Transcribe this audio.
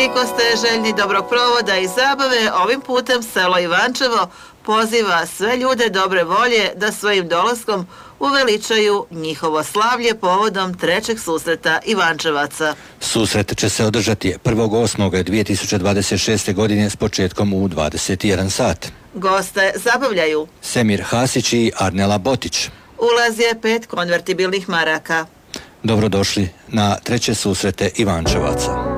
Ukoliko ste željni dobrog provoda i zabave, ovim putem selo Ivančevo poziva sve ljude dobre volje da svojim dolaskom uveličaju njihovo slavlje povodom trećeg susreta Ivančevaca. Susret će se održati 1.8.2026. godine s početkom u 21 sat. Goste zabavljaju Semir Hasić i Arnela Botić. Ulaz je 5 konvertibilnih maraka. Dobrodošli na treće susrete Ivančevaca.